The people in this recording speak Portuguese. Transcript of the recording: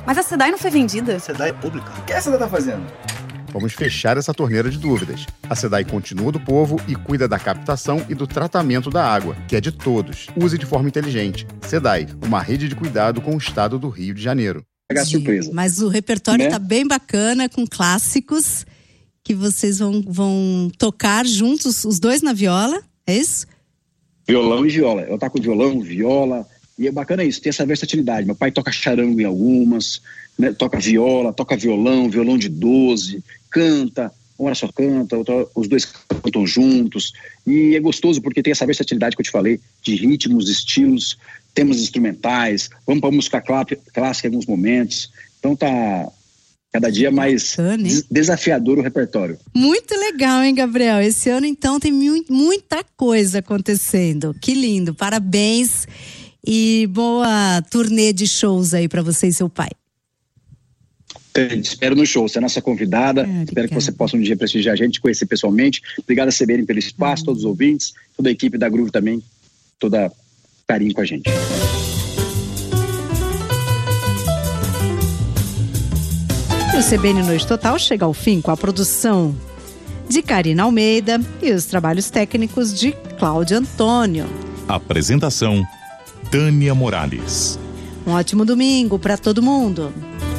Mas a SEDAI não foi vendida? A SEDAI é pública. O que a SEDAI tá fazendo? Vamos fechar essa torneira de dúvidas. A SEDAI continua do povo e cuida da captação e do tratamento da água, que é de todos. Use de forma inteligente. SEDAI, uma rede de cuidado com o estado do Rio de Janeiro. Pegar surpresa. Mas o repertório tá bem bacana, com clássicos que vocês vão tocar juntos, os dois na viola, é isso? Violão e viola. Eu toco violão, viola, e é bacana isso, tem essa versatilidade. Meu pai toca charango em algumas, né? Toca viola, toca violão de 12, canta, uma hora só canta, outra, os dois cantam juntos, e é gostoso porque tem essa versatilidade que eu te falei, de ritmos, estilos, temas instrumentais, vamos para música clássica em alguns momentos, então tá cada dia mais desafiador o repertório. Muito legal, hein, Gabriel? Esse ano, então, tem muita coisa acontecendo. Que lindo, parabéns e boa turnê de shows aí para você e seu pai. Te espero no show, você é a nossa convidada, espero que você possa um dia prestigiar a gente, conhecer pessoalmente. Obrigado a CBN pelo espaço, todos os ouvintes, toda a equipe da Groove também, toda carinho com a gente. E o CBN Noite Total chega ao fim com a produção de Karina Almeida e os trabalhos técnicos de Cláudio Antônio. Apresentação: Tânia Morales. Um ótimo domingo para todo mundo.